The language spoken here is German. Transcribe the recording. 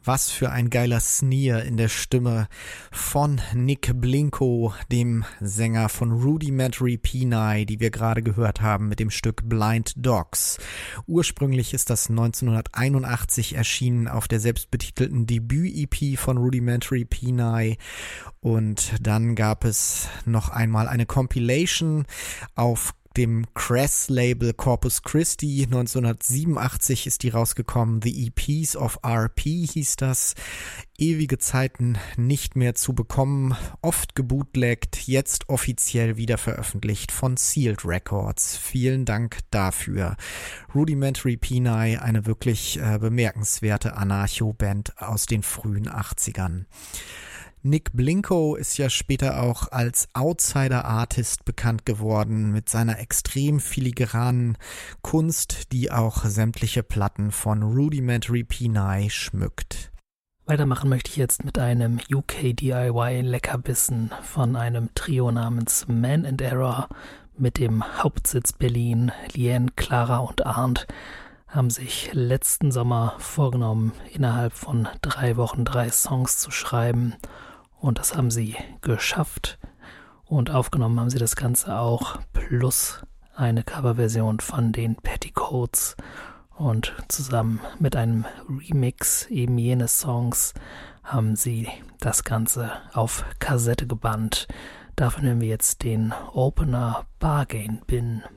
Was für ein geiler Sneer in der Stimme von Nick Blinko, dem Sänger von Rudimentary Peni, die wir gerade gehört haben mit dem Stück Blind Dogs. Ursprünglich ist das 1981 erschienen auf der selbstbetitelten Debüt-EP von Rudimentary Peni und dann gab es noch einmal eine Compilation auf dem Crass-Label Corpus Christi. 1987 ist die rausgekommen. The EPs of RP hieß das. Ewige Zeiten nicht mehr zu bekommen. Oft gebootleggt, jetzt offiziell wieder veröffentlicht von Sealed Records. Vielen Dank dafür. Rudimentary Peni, eine wirklich bemerkenswerte Anarcho-Band aus den frühen 80ern. Nick Blinko ist ja später auch als Outsider-Artist bekannt geworden mit seiner extrem filigranen Kunst, die auch sämtliche Platten von Rudimentary Peni schmückt. Weitermachen möchte ich jetzt mit einem UK-DIY-Leckerbissen von einem Trio namens Man and Error mit dem Hauptsitz Berlin. Liane, Clara und Arndt haben sich letzten Sommer vorgenommen, innerhalb von 3 Wochen 3 Songs zu schreiben. Und das haben sie geschafft. Und aufgenommen haben sie das Ganze auch plus eine Coverversion von den Petticoats. Und zusammen mit einem Remix eben jenes Songs haben sie das Ganze auf Kassette gebannt. Dafür nehmen wir jetzt den Opener Bargain Bin.